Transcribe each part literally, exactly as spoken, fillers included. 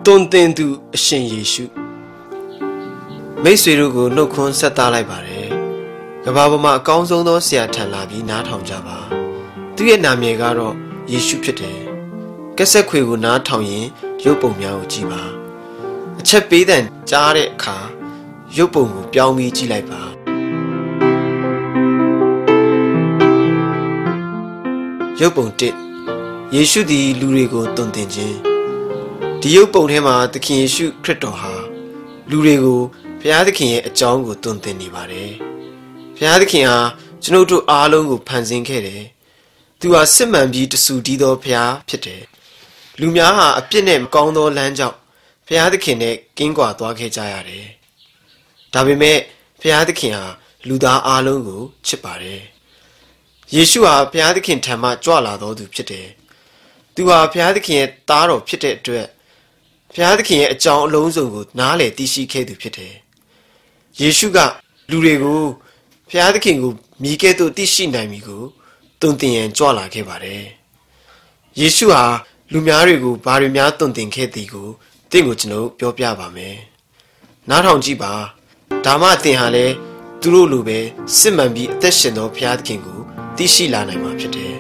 တွန်တင်သူအရှင်ယေရှုမိတ်ဆွေတို့ကိုနှုတ်ခွန်းဆက်သားလိုက်ပါတယ်ကမ္ဘာပေါ်မှာအကောင်းဆုံးသောဆရာထံလာပြီးနားထောင်ကြပါသူရဲ့နာမည်ကတော့ယေရှုဖြစ်တယ်ကက်ဆက်ခွေကိုနားထောင်ရင်ရုပ်ပုံများကိုကြည့်ပါအချက်ပေးတဲ့ကြားတဲ့အခါရုပ်ပုံကိုပြောင်းပြီးကြည့်လိုက်ပါရုပ်ပုံတစ်ယေရှုသည်လူတွေကိုတွင်တင်ခြင်းဒီရုပ်ပုံထဲမှာသခင်ယေရှုခရစ်တော်ဟာလူတွေကိုဘုရားသခင်ရဲ့အကြောင်းကိုတွင်တင်နေပါတယ်ဘုရားသခင်ဟာကျွန်ုပ်တို့အားလုံးကိုဖန်ဆင်းခဲ့တယ်သူဟာစစ်မှန်ပြီးတဆူတည်းသောဘုရားဖြစ်တယ်လူများဟာအပြစ်နဲ့မကောင်းသောလမ်းကြောင့်ဘုရားသခင်နဲ့ကင်းကွာသွားခဲ့ကြရတယ်ဒါပေမဲ့ဘုရားသခင်ဟာလူသားအားလုံးကိုချစ်ပါတယ်ယေရှုဟာဘုရားသခင်ထံမှကြွလာတော်သူဖြစ်တယ်သူဟာဘုရားသခင်ရဲ့သားတော်ဖြစ်တဲ့အတွက်ဘုရားသခင်ရဲ့အကြောင်းအလုံးစုံကိုနားလည်သိရှိခဲ့သူဖြစ်တယ်ယေရှုကလူတွေကိုဘုရားသခင်ကိုမြည်ကဲ့သို့သိရှိနိုင်ပြီကိုတွင်တင်ရန်ကြွလာခဲ့ပါတယ်ယေရှုဟာလူများတွေကိုဘာတွေများတွင်တင်ခဲ့သည်ကိုတင့်ကိုကျွန်တော်ပြောပြပါမယ်နားထောင်ကြည့်ပါဒါမှသင်ဟာလည်းသူတို့လိုပဲစစ်မှန်ပြီးအသက်ရှင်သောဘုရားသခင်ကိုသိရှိလာနိုင်မှာဖြစ်တယ်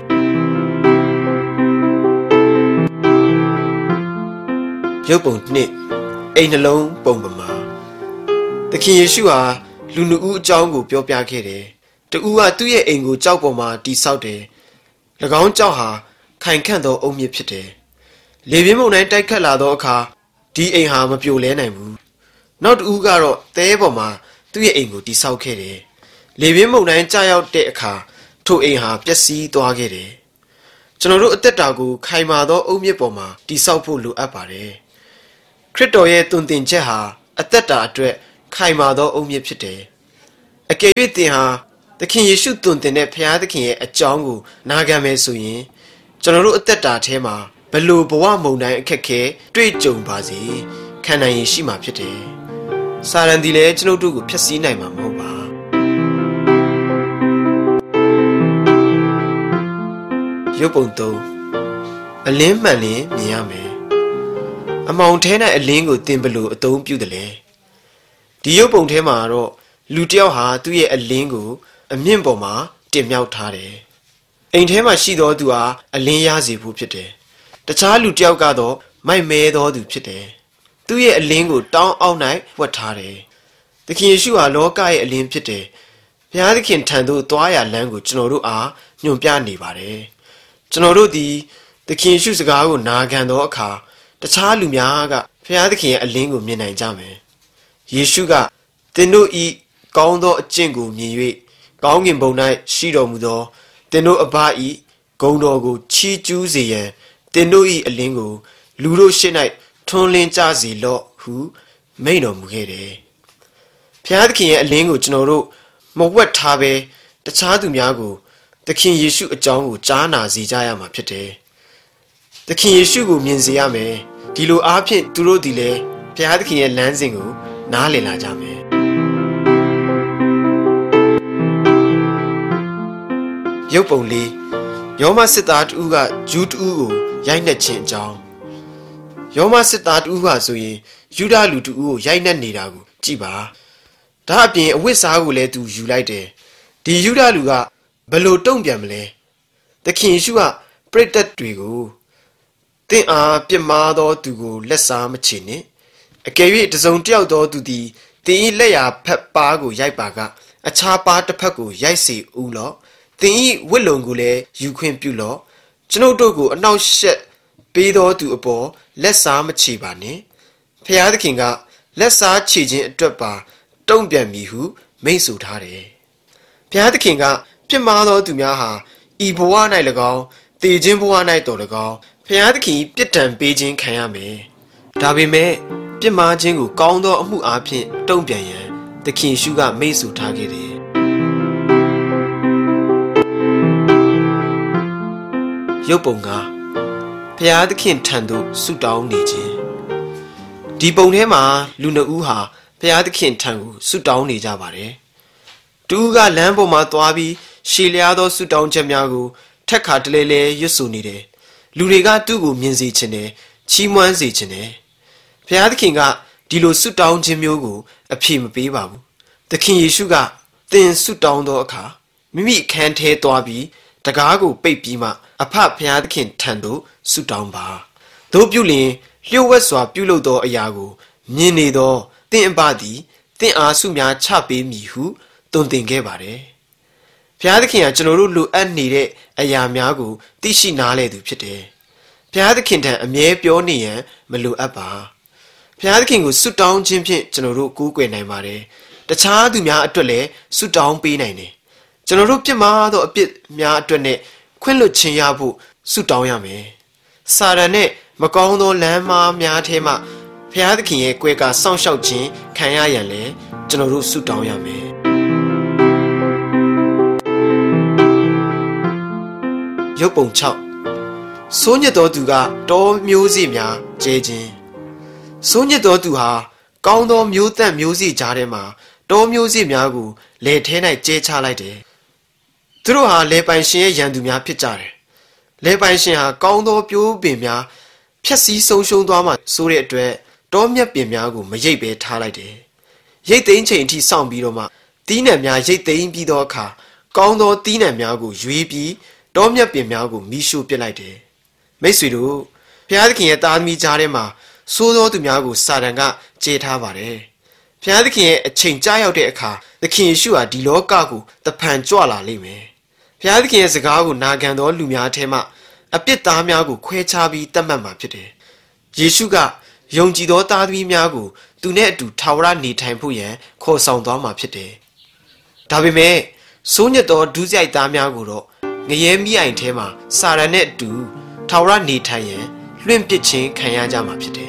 ရုပ်ပုံနှစ်အိမ်နှလုံးပုံပမာသခင်ယေရှုဟာလူနှစ်ဦးအကြောင်းကိုပြောပြခဲ့တယ်တဦးကသူ့ရဲ့အိမ်ကိုကြောက်ပေါ်မှာတည်ဆောက်တယ်၎င်းကြောက်ဟာခိုင်ခန့်သောအုတ်မြစ်ဖြစ်တယ်လေပြင်းမုန်တိုင်းတိုက်ခတ်လာသောအခါဒီအိမ်ဟာမပြိုလဲနိုင်ဘူးနောက်တဦးကတော့သဲပေါ်မှာသူ့ရဲ့အိမ်ကိုတည်ဆောက်ခဲ့တယ်လေပြင်းမုန်တိုင်းကျရောက်တဲ့အခါထိုအိမ်ဟာပျက်စီးသွားခဲ့တယ်ကျွန်တော်တို့အသက်တာကိုခိုင်မာသောအုတ်မြစ်ပေါ်မှာတည်ဆောက်ဖို့လိုအပ်ပါတယ်ခရစ်တော်ရဲ့တွင်တင်ချက်ဟာအသက်တာအတွက်ခိုင်မာသောအုတ်မြစ်ဖြစ်တယ်အကယ်၍သင်ဟာသခင်ယေရှုတွင်တင်တဲ့ဘုရားသခင်ရဲ့အကြောင်းကိုနာခံမယ်ဆိုရင်ကျွန်တော်တို့အသက်တာထဲမှာဘလို့ဘဝမုန်တိုင်းအခက်ခဲတွေ့ကြုံပါစေခံနိုင်ရင်ရှိမှာဖြစ်တယ်စာရန်ဒီလည်းကျွန်ုပ်တို့ကိုဖျက်ဆီးနိုင်မှာမဟုတ်ပါရုပ်ပုံသုံးအလင်းမှန်လင်းမြင်ရမယ်အမောင်ထဲ၌အလင်းကိုသင်ဘလို့အသုံးပြုတယ်လေဒီရုပ်ပုံထဲမှာတော့လူတစ်ယောက်ဟာသူ့ရဲ့အလင်းကိုအမြင့်ပေါ်မှာတင်မြှောက်ထားတယ်အိမ်ထဲမှာရှိသောသူဟာအလင်းရစေဖို့ဖြစ်တယ်တခြားလူတစ်ယောက်ကတော့မိုက်မဲသောသူဖြစ်တယ်သူ့ရဲ့အလင်းကိုတောင်းအောက်၌ဝတ်ထားတယ်သခင်ယေရှုဟာလောကရဲ့အလင်းဖြစ်တယ်ဘုရားသခင်ထံသို့သွားရလမ်းကိုကျွန်တော်တို့အားညွှန်ပြနေပါတယ်ကျွန်တော်တို့ဒီသခင်ယေရှုစကားကိုနာခံသောအခါတခြားလူများကဘုရားသခင်ရဲ့အလင်းကိုမြင်နိုင်ကြမယ်ယေရှုကသင်တို့ဤကောင်းသောအကျင့်ကိုမြင်၍ကောင်းကင်ဘုံ၌ရှိတော်မူသောသင်တို့အဘဤဂုဏ်တော်ကိုချီးကျူးစေရန်သင်တို့ဤအလင်းကိုလူတို့ရှေ့၌ထွန်းလင်းကြစေလော့ဟုမိန့်တော်မူခဲ့တယ်ဘုရားသခင်ရဲ့အလင်းကိုကျွန်တော်တို့မဝတ်ထားပဲတခြားသူများကိုသခင်ယေရှုအကြောင်းကိုကြားနာစေကြရမှာဖြစ်တယ်သခင်ယေရှုကိုမြင်စေရမယ်ဒီလိုအားဖြင့်သူတို့ဒီလေဘုရားသခင်ရဲ့လမ်းစဉ်ကိုနားလည်လာကြမယ်ရုပ်ပုံလေးယောမစစ်သားတူကဂျူးတူကိုရိုက်နှက်ခြင်းအကြောင်းယောမစစ်သားတူကဆိုရင်ယူဒလူတူကိုရိုက်နှက်နေတာကိုကြည့်ပါဒါအပြင်အဝတ်စားကိုလည်းသူယူလိုက်တယ်ဒီယူဒလူကဘယ်လိုတုံ့ပြန်မလဲသခင်ယေရှုကပရိသတ်တွေကိုသင်အားပြစ်မှားသောသူကိုလက်စားမချေနှင့်အကယ်၍တစုံတစ်ယောက်သောသူသည်သင်၏လက်ရာဖက်ပါးကိုရိုက်ပါကအခြားပါးတစ်ဖက်ကိုရိုက်စေဦးလော့သင်၏ဝတ်လုံကိုလည်းယူခွင့်ပြုလော့ကျွန်ုပ်တို့ကိုအနှောက်ယှက်ပေးသောသူအပေါ်လက်စားမချေပါနှင့်ဖျားသခင်ကလက်စားချေခြင်းအတွက်ပါတုံ့ပြန်မည်ဟုမိန့်ဆိုထားတယ်ဖျားသခင်ကပြစ်မှားသောသူများဟာဤဘဝ၌၎င်းတည်ခြင်းဘဝ၌တော်၎င်းဖျားသခင်ပြစ်ဒဏ်ပေးခြင်းခံရမယ်ဒါပေမဲ့ပြစ်မှားခြင်းကိုကောင်းသောအမှုအဖြစ်တုံ့ပြန်ရန်သခင်ယေရှုကမိန့်ဆိုထားခဲ့တယ်ရုပ်ပုံကဘုရားသခင်ထံသို့ဆုတောင်းနေခြင်းဒီပုံထဲမှာလူနှစ်ဦးဟာဘုရားသခင်ထံကိုဆုတောင်းနေကြပါတယ်တူကလမ်းပေါ်မှာသွားပြီးရှည်လျားသောဆုတောင်းချက်များကိုထက်ခါတလဲလဲရွတ်ဆိုနေတယ်လူတွေကသူ့ကိုမြင်စေချင်တယ်ချီးမွမ်းစေချင်တယ်ဖျားသခင်ကဒီလိုဆုတောင်းခြင်းမျိုးကိုအဖြေမပေးပါဘူးသခင်ယေရှုကသင်ဆုတောင်းသောအခါမိမိအခန်းထဲသွားပြီးတကားကိုပိတ်ပြီးမှအဖဖျားသခင်ထံသို့ဆုတောင်းပါတို့ပြုလျင်လျှို့ဝှက်စွာပြုလုပ်သောအရာကိုမြင်နေသောသင်အပသည်သင်အားဆုများချပေးမည်ဟုသွန်သင်ခဲ့ပါတယ်ဖျားသခင်ကကျွန်တော်တို့လိုအပ်နေတဲ့အရာများကိုသိရှိနားလည်သူဖြစ်တယ်ဖျားသခင်ထံအမြဲပြောနေရန်မလိုအပ်ပါဖျားသခင်ကိုဆုတောင်းခြင်းဖြင့်ကျွန်တော်တို့ကိုးကွယ်နိုင်ပါတယ်တခြားသူများအတွက်လည်းဆုတောင်းပေးနိုင်တယ်ကျွန်တော်တို့ပြစ်မှားသောအပြစ်များအတွက်နဲ့ခွင့်လွှတ်ခြင်းရဖို့ဆုတောင်းရမယ်စာရန်နဲ့မကောင်းသောလမ်းမားများထဲမှဖျားသခင်ရဲ့ကွယ်ကာစောင့်ရှောက်ခြင်းခံရရန်လည်းကျွန်တော်တို့ဆုတောင်းရမယ်ရုပ်ပုံ၆စိုးညစ်တော်သူကတောမျိုးစေ့များကျဲခြင်းစိုးညစ်တော်သူဟာကောင်းသောမျိုးသက်မျိုးစေ့ကြားထဲမှာတောမျိုးစေ့များကိုလယ်ထဲ၌ကျဲချလိုက်တယ်သူတို့ဟာလယ်ပိုင်ရှင်ရဲ့ရန်သူများဖြစ်ကြတယ်လယ်ပိုင်ရှင်ဟာကောင်းသောပြိုးပင်များဖြက်စီးဆုံးရှုံးသွားမှဆိုတဲ့အတွက်တောမြက်ပင်များကိုမရိပ်ပဲထားလိုက်တယ်ရိတ်သိမ်းချိန်အထိစောင့်ပြီးတော့မှတီးနှံများရိတ်သိမ်းပြီးသောအခါကောင်းသောတီးနှံများကိုရွေးပြီးတောမြက်ပင်များကိုမိရှို့ပစ်လိုက်တယ်မိတ်ဆွေတို့ဘုရားသခင်ရဲ့သားသမီးကြားထဲမှာဆိုးသောသူများကိုစာတန်ကကြေထားပါတယ်ဘုရားသခင်ရဲ့အချိန်ကြာရောက်တဲ့အခါသခင်ယေရှုဟာဒီလောကကိုတဖန်ကြွလာလိမ့်မယ်ဘုရားသခင်ရဲ့စကားကိုနာခံသောလူများထဲမှအပြစ်သားများကိုခွဲခြားပြီးတတ်မှတ်မှာဖြစ်တယ်ယေရှုကယုံကြည်သောသားသမီးများကိုသူနဲ့အတူထာဝရနေထိုင်ဖို့ရန်ခေါ်ဆောင်သွားမှာဖြစ်တယ်ဒါပေမဲ့စိုးညစ်သောဒုစရိုက်သားများကိုတော့ငရဲမိအိုင်ထဲမှာစာရန်နဲ့အတူထာဝရနေထိုင်ရန်လွင့်ပစ်ခြင်းခံရကြမှာဖြစ်တယ်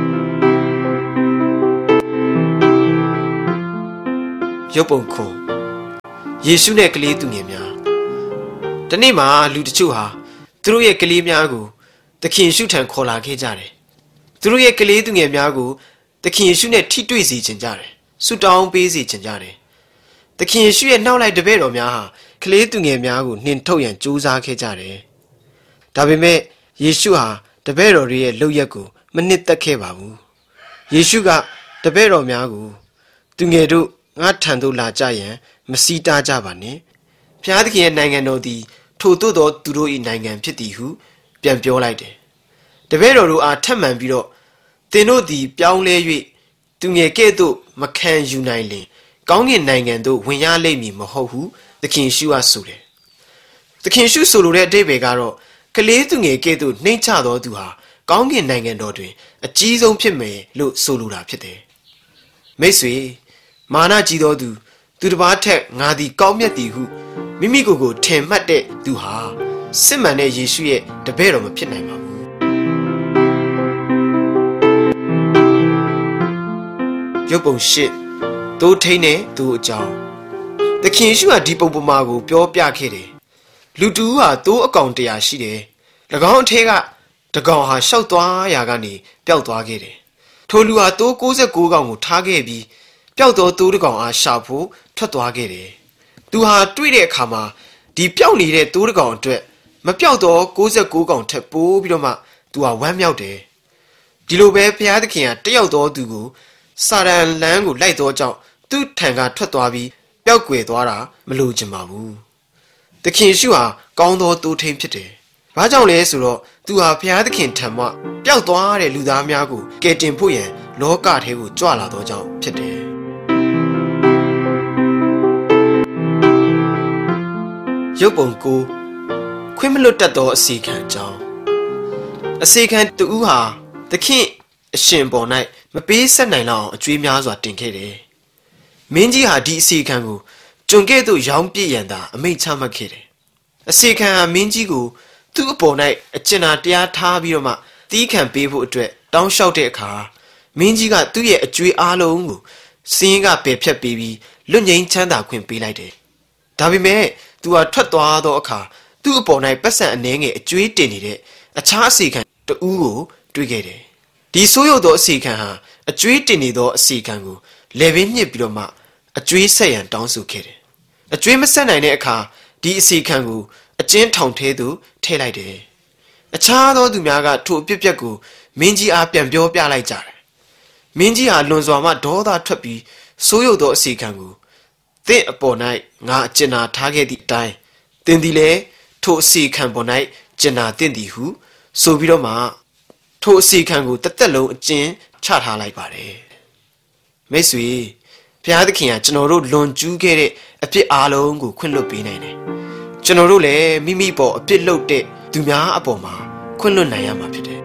ရုပ်ပုံခွန်ယေရှုနဲ့ကလေးသူငယ်များဒီနေ့မှာလူတချို့ဟာသူတို့ရဲ့ကလေးများကိုသခင်ယေရှုထံခေါ်လာခဲ့ကြတယ်သူတို့ရဲ့ကလေးသူငယ်များကိုသခင်ယေရှုနဲ့ထိတွေ့စေချင်ကြတယ်ဆုတောင်းပေးစေချင်ကြတယ်သခင်ယေရှုရဲ့နောက်လိုက်တပည့်တော်များဟာကလေးသူငယ်များကိုနှင်ထုတ်ရန်ကြိုးစားခဲ့ကြတယ်ဒါပေမဲ့ယေရှုဟာတပည့်တော်တွေရဲ့လုပ်ရက်ကိုမနှစ်သက်ခဲ့ပါဘူးယေရှုကတပည့်တော်များကိုသူငယ်တို့ငါထံသို့လာကြရန်မစီးတားကြပါနဲ့ဖျားသခင်ရဲ့နိုင်ငံတော်သည်ထိုသို့သောသူတို့၏နိုင်ငံဖြစ်သည်ဟုပြန်ပြောလိုက်တယ်တပည့်တော်တို့အားထပ်မံပြီးတော့သင်တို့သည်ပြောင်းလဲ၍သူငယ်ကဲ့သို့မခံယူနိုင်လင်ကောင်းကင်နိုင်ငံသို့ဝင်ရလိမ့်မည်မဟုတ်ဟုသခင်ယေရှုကဆိုတယ်သခင်ယေရှုဆိုလိုတဲ့အဓိပ္ပာယ်ကတော့ကလေးသူငယ်ကဲ့သို့နှိမ့်ချသောသူဟာကောင်းကင်နိုင်ငံတော်တွင်အကြီးဆုံးဖြစ်မယ်လို့ဆိုလိုတာဖြစ်တယ်မိတ်ဆွေမာနကြီးသောသူသူတစ်ပါးထက်ငါသည်ကောင်းမြတ်သည်ဟုမိမိကိုယ်ကိုထင်မှတ်တဲ့သူဟာစစ်မှန်တဲ့ယေရှုရဲ့တပည့်တော်မဖြစ်နိုင်ပါဘူးရုပ်ပုံ၈သိုးထိန်းတဲ့သူအကြောင်းသခင်ယေရှုဟာဒီပုံပမာကိုပြောပြခဲ့တယ်လူတူဟာသိုးအကောင်တရာရှိတယ်၎င်းအထက်ကတကောင်ဟာရှောက်သွားရာကနေပျောက်သွားခဲ့တယ်ထိုလူဟာသိုး၉၉ကောင်ကိုထားခဲ့ပြီးပျောက်သောသိုးတစ်ကောင်အားရှာဖို့ထွက်သွားခဲ့တယ်သူဟာတွေ့တဲ့အခါမှာဒီပျောက်နေတဲ့သိုးတစ်ကောင်အတွက်မပျောက်သော၉၉ကောင်ထက်ပိုပြီးတော့မှသူဟာဝမ်းမြောက်တယ်ဒီလိုပဲဘုရားသခင်ကတယောက်သောသူကိုစာရန်လမ်းကိုလိုက်သောကြောင့်သူ့ထံကထွက်သွားပြီးပျောက်ကွယ်သွားတာမလိုချင်ပါဘူးသခင်ယေရှုဟာကောင်းသောသိုးထိန်းဖြစ်တယ်ဘာကြောင့်လဲဆိုတော့သူဟာဘုရားသခင်ထံမှပျောက်သွားတဲ့လူသားများကိုကယ်တင်ဖို့ရန်လောကထဲကိုကြွလာသောကြောင့်ဖြစ်တယ်ရုပ်ပုံကိုခွင့်မလွတ်တတ်သောအစီခံအကြောင်းအစီခံတူဟာသခင်အရှင်ပေါ်၌မပေးဆက်နိုင်လောက်အောင်အကျွေးများစွာတင်ခဲ့တယ်မင်းကြီးဟာဒီအစီခံကိုကျွန်ကဲ့သို့ရောင်းပြစ်ရန်သာအမိန့်ချမှတ်ခဲ့တယ်အစီခံဟာမင်းကြီးကိုသူ့အပေါ်၌အကျဉ်းသာတရားထားပြီးတော့မှတီးခံပေးဖို့အတွက်တောင်းလျှောက်တဲ့အခါမင်းကြီးကသူ့ရဲ့အကျွေးအားလုံးကိုစင်းကပယ်ဖြတ်ပေးပြီးလွတ်ငြိမ်းချမ်းသာခွင့်ပေးလိုက်တယ်ဒါပေမဲ့သူဟာထွက်သွားသောအခါသူ့အပေါ်၌ပတ်စံအနှဲငယ်အကျွေးတင်နေတဲ့အခြားအစီခံတဦးကိုတွေ့ခဲ့တယ်ဒီဆိုးရုပ်သောအစီခံဟာအကျွေးတင်နေသောအစီခံကိုလေပင်ညှစ်ပြီးတော့မှအကျွေးဆက်ရန်တောင်းဆိုခဲ့တယ်အကျွေးမဆက်နိုင်တဲ့အခါဒီအစီခံကိုအကျဉ်းထောင်ထဲသို့ထည့်လိုက်တယ်အခြားသောသူများကထိုအပြစ်ပြက်ကိုမင်းကြီးအားပြန်ပြောပြလိုက်ကြတယ်မင်းကြီးဟာလွန်စွာမှဒေါသထွက်ပြီးစိုးရုပ်သောအစီခံကိုသင့်အပေါ်၌ငါအကျဉ်းနာထားခဲ့သည့်အတိုင်းသင်သည်လည်းထိုအစီခံပေါ်၌ကျဉ်းနာသင့်သည်ဟုဆိုပြီးတော့မှထိုအစီခံကိုတစ်သက်လုံးအကျဉ်းချထားလိုက်ပါတယ်မိတ်ဆွေဘုရားသခင်ကကျွန်တော်တို့လွန်ကျူးခဲ့တဲ့အပြစ်အားလုံးကိုခွင့်လွှတ်ပေးနိုင်တယ်ကျွန်တော်တို့လည်းမိမိပေါ်အပြစ်လုပ်တဲ့သူများအပေါ်မှာခွင့်လွှတ်နိုင်ရမှာဖြစ်တယ်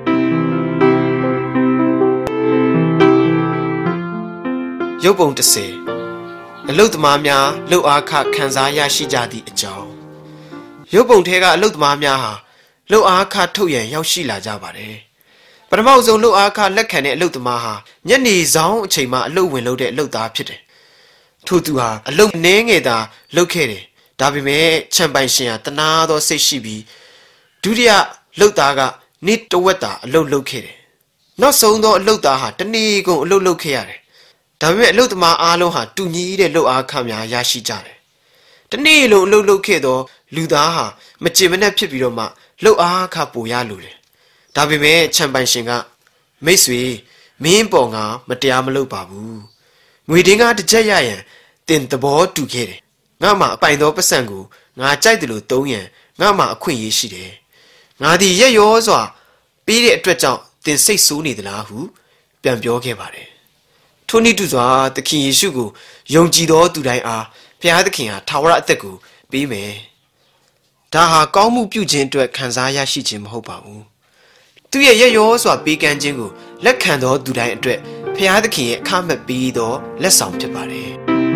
ရုပ်ပုံတစ်ဆယ်အလုတ်သမားများလှုပ်အားခခံစားရရှိကြသည့်အကြောင်းရုပ်ပုံထဲကအလုတ်သမားများဟာလှုပ်အားခထုတ်ရန်ရောက်ရှိလာကြပါတယ်ပထမဆုံးလှုပ်အားခလက်ခံတဲ့အလုတ်သမားဟာညနေဆောင်အချိန်မှအလုတ်ဝင်လုပ်တဲ့အလုတ်သားဖြစ်တယ်ထို့သူဟာအလုတ်နည်းငယ်သာလုပ်ခဲ့တယ်ဒါပေမဲ့ချန်ပိုင်ရှင်ဟာတနာသောစိတ်ရှိပြီးဒုတိယလှုပ်သားကနေ့တဝက်သာအလုတ်လုပ်ခဲ့တယ်နောက်ဆုံးသောအလုတ်သားဟာတနေ့ကုန်အလုတ်လုပ်ခဲ့ရတယ်ဒါပေမဲ့အလုတ်သမားအားလုံးဟာတူညီတဲ့လှုပ်အားခများရရှိကြတယ်တနေ့လုံးအလုတ်လုပ်ခဲ့သောလူသားဟာမကြင်မနဲ့ဖြစ်ပြီးတော့မှလှုပ်အားခပိုရလိုတယ်ဒါပေမဲ့ချန်ပိုင်ရှင်ကမိတ်ဆွေမင်းပေါ်ငါမတရားမလုပ်ပါဘူးငွေတင်းကားတစ်ချက်ရရန်တင်သဘောတူခဲ့တယ်ငါမှအပိုင်သောပတ်စံကိုငါကြိုက်တယ်လို့သုံးရန်ငါမှအခွင့်အရေးရှိတယ်ငါဒီရက်ရောစွာပြီးတဲ့အတွက်ကြောင့်တင်စိတ်ဆိုးနေသလားဟုပြန်ပြောခဲ့ပါတယ်ထိုနည်းတူစွာသခင်ယေရှုကိုယုံကြည်သောသူတိုင်းအားဘုရားသခင်ဟာထာဝရအသက်ကိုပေးမယ်ဒါဟာကောင်းမှုပြုခြင်းအတွက်ခံစားရရှိခြင်းမဟုတ်ပါဘူးသူရဲ့ရက်ရောစွာပေးကမ်းခြင်းကိုလက်ခံသောသူတိုင်းအတွက်ဘုရားသခင်ရဲ့အခမဲ့ပေးသောလက်ဆောင်ဖြစ်ပါတယ်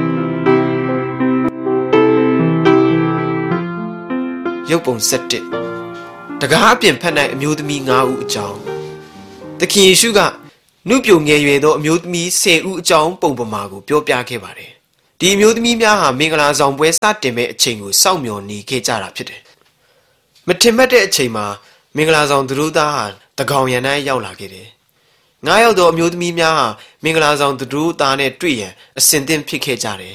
ရုပ်ပုံဆက်တစ်တကားအပြင်ဖက်၌အမျိုးသမီး၅ဦးအကြောင်းသခင်ယေရှုကနုပြိုငယ်ရွယ်သောအမျိုးသမီး၁၀ဦးအကြောင်းပုံပမာကိုပြောပြခဲ့ပါတယ်ဒီအမျိုးသမီးများဟာမင်္ဂလာဆောင်ပွဲစတင်မဲ့အချိန်ကိုစောင့်မျှော်နေခဲ့ကြတာဖြစ်တယ်မထင်မှတ်တဲ့အချိန်မှာမင်္ဂလာဆောင်သူတို့သားဟာတကောင်ရန်တိုင်းရောက်လာခဲ့တယ်ငါးယောက်သောအမျိုးသမီးများဟာမင်္ဂလာဆောင်သူတို့သားနဲ့တွေ့ရန်အစဉ်သင့်ဖြစ်ခဲ့ကြတယ်